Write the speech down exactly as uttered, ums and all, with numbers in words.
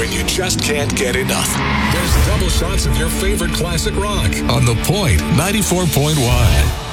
and you just can't get enough. There's double shots of your favorite classic rock on The Point ninety-four point one.